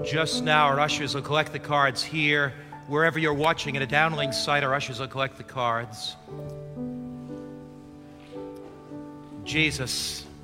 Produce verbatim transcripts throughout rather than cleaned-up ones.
Just now, our ushers will collect the cards here. Wherever you're watching at a downlink site, our ushers will collect the cards. Jesus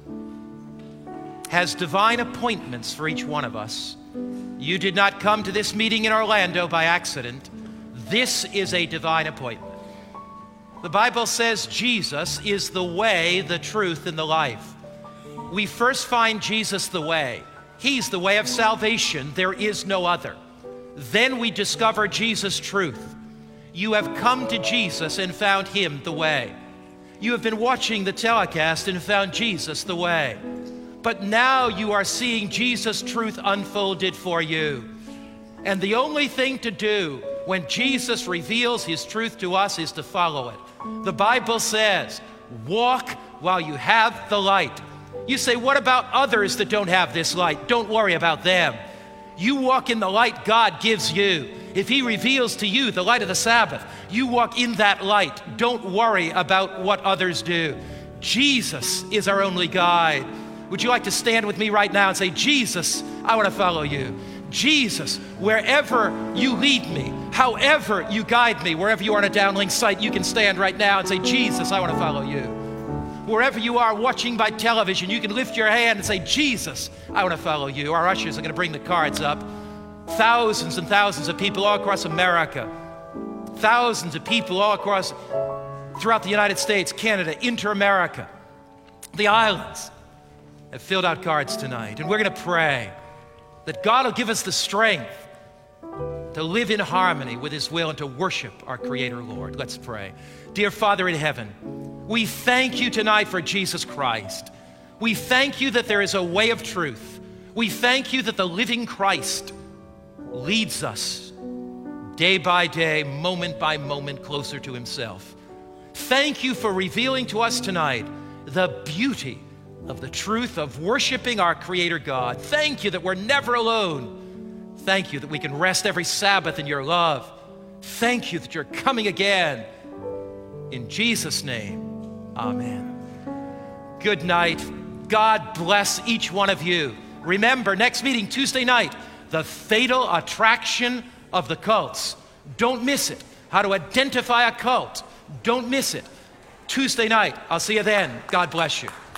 has divine appointments for each one of us. You did not come to this meeting in Orlando by accident. This is a divine appointment. The Bible says Jesus is the way, the truth, and the life. We first find Jesus the way. He's the way of salvation. There is no other. Then we discover Jesus' truth. You have come to Jesus and found Him the way. You have been watching the telecast and found Jesus the way. But now you are seeing Jesus' truth unfolded for you. And the only thing to do when Jesus reveals His truth to us is to follow it. The Bible says, walk while you have the light. You say, what about others that don't have this light? Don't worry about them. You walk in the light God gives you. If He reveals to you the light of the Sabbath, you walk in that light. Don't worry about what others do. Jesus is our only guide. Would you like to stand with me right now and say, Jesus, I want to follow you. Jesus, wherever you lead me, however you guide me, wherever you are on a downlink site, you can stand right now and say, Jesus, I want to follow you. Wherever you are watching by television, you can lift your hand and say, Jesus, I want to follow you. Our ushers are going to bring the cards up. Thousands and thousands of people all across America, thousands of people all across, throughout the United States, Canada, inter-America, the islands, have filled out cards tonight. And we're going to pray that God will give us the strength to live in harmony with His will and to worship our Creator, Lord. Let's pray. Dear Father in heaven, we thank you tonight for Jesus Christ. We thank you that there is a way of truth. We thank you that the living Christ leads us day by day, moment by moment, closer to Himself. Thank you for revealing to us tonight the beauty of the truth of worshiping our Creator God. Thank you that we're never alone. Thank you that we can rest every Sabbath in your love. Thank you that you're coming again. In Jesus' name, amen. Good night. God bless each one of you. Remember, next meeting, Tuesday night, the fatal attraction of the cults. Don't miss it. How to identify a cult. Don't miss it. Tuesday night. I'll see you then. God bless you.